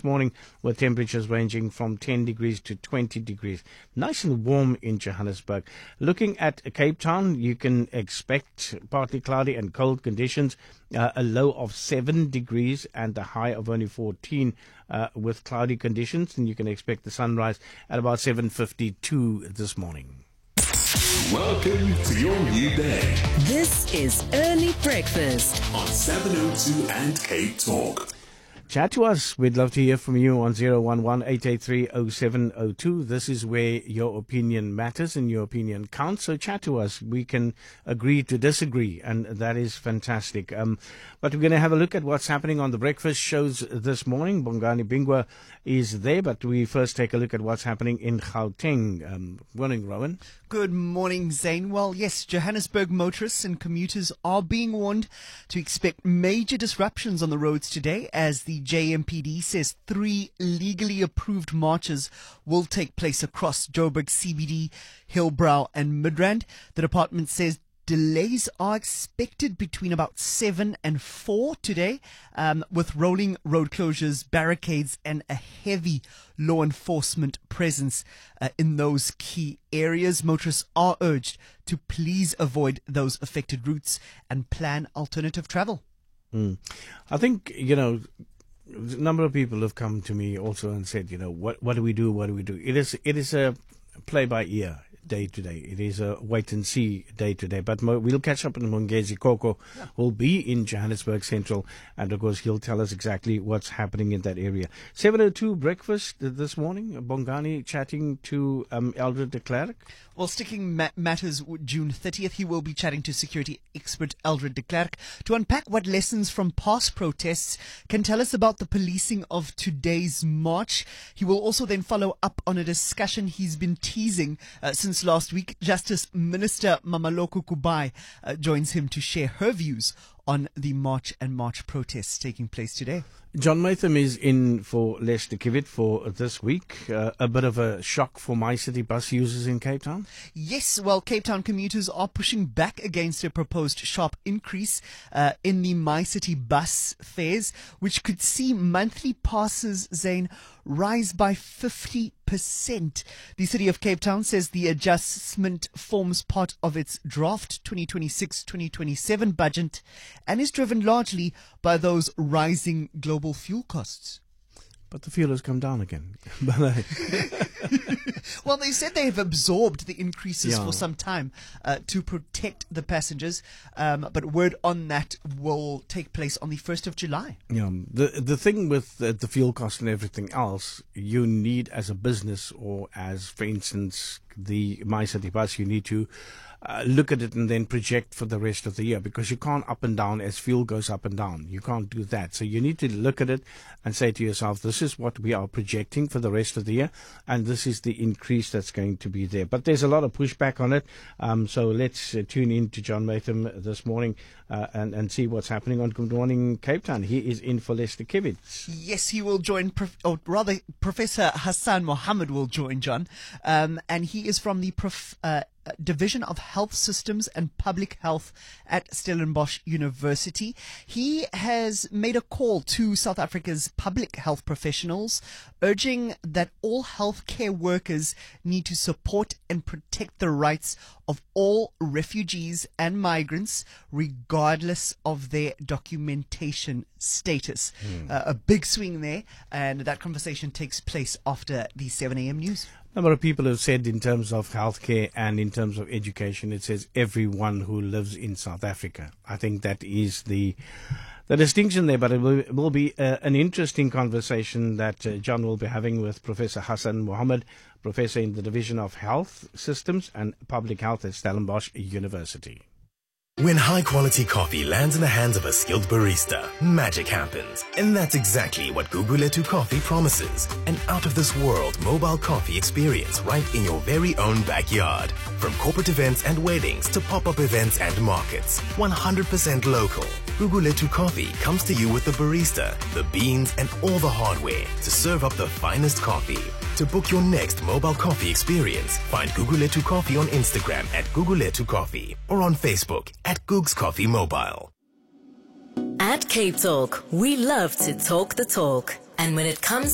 morning, with temperatures ranging from 10 degrees to 20 degrees. Nice and warm in Johannesburg. Looking at Cape Town, you can expect partly cloudy and cold conditions, a low of 7 degrees and a high of only 14 with cloudy conditions, and you can expect the sunrise at about 7:52 this morning. Welcome to your new day This is Early Breakfast. on 702 and Cape Talk. Chat to us. We'd love to hear from you on 011-883-0702. This is where your opinion matters and your opinion counts. So chat to us. We can agree to disagree, and that is fantastic. But we're going to have a look at what's happening on the breakfast shows this morning. Bongani Bingwa is there, but we first take a look at what's happening in Gauteng. Morning, Rowan. Good morning, Zane. Well, yes, Johannesburg motorists and commuters are being warned to expect major disruptions on the roads today, as the JMPD says 3 legally approved marches will take place across Joburg CBD, Hillbrow and Midrand. The department says delays are expected between about 7 and 4 today, with rolling road closures, barricades, and a heavy law enforcement presence in those key areas. Motorists are urged to please avoid those affected routes and plan alternative travel. I think, a number of people have come to me also and said, what do we do? What do we do? It is a play by ear day to day. It is a wait and see day to day. But we'll catch up in Mongezi Koko, who'll be in Johannesburg Central, and of course he'll tell us exactly what's happening in that area. 702 breakfast this morning. Bongani chatting to Eldred de Klerk. Well, sticking matters June 30th, he will be chatting to security expert Eldred de Klerk to unpack what lessons from past protests can tell us about the policing of today's march. He will also then follow up on a discussion he's been teasing since last week. Justice Minister Mamaloko Kubai joins him to share her views on the march and march protests taking place today. John Matham is in for Lester Kivett for this week. A bit of a shock for MyCity bus users in Cape Town. Yes, well, Cape Town commuters are pushing back against a proposed sharp increase in the MyCity bus fares, which could see monthly passes, Zane, rise by 50%. The City of Cape Town says the adjustment forms part of its draft 2026-2027 budget and is driven largely by those rising global fuel costs. But the fuel has come down again. Well, they said they have absorbed the increases Yeah. for some time to protect the passengers, but word on that will take place on the 1st of July. Yeah, the thing with the fuel cost and everything else, you need as a business, or as, for instance, the MyCity bus, you need to look at it and then project for the rest of the year, because you can't up and down as fuel goes up and down. You can't do that. So you need to look at it and say to yourself, this is what we are projecting for the rest of the year, and this is the increase that's going to be there. But there's a lot of pushback on it. So let's tune in to John Matham this morning and see what's happening on Good Morning Cape Town. He is in for Lester Kivett. Yes, he will join, Professor Hassan Mohammed will join, John, and he is from the Division of Health Systems and Public Health at Stellenbosch University. He has made a call to South Africa's public health professionals, urging that all healthcare workers need to support and protect the rights of all refugees and migrants, regardless of their documentation status. A big swing there, and that conversation takes place after the 7 a.m. news. A number of people have said, in terms of healthcare and in terms of education, it says everyone who lives in South Africa. I think that is the distinction there, but it will be an interesting conversation that John will be having with Professor Hassan Mohammed, professor in the Division of Health Systems and Public Health at Stellenbosch University. When high-quality coffee lands in the hands of a skilled barista, magic happens. And that's exactly what Guguletu Coffee promises. An out-of-this-world mobile coffee experience right in your very own backyard. From corporate events and weddings to pop-up events and markets. 100% local. Guguletu Coffee comes to you with the barista, the beans, and all the hardware to serve up the finest coffee. To book your next mobile coffee experience, find Guguletu Coffee on Instagram at Guguletu Coffee or on Facebook at Googs Coffee Mobile. At Cape Talk, we love to talk the talk. And when it comes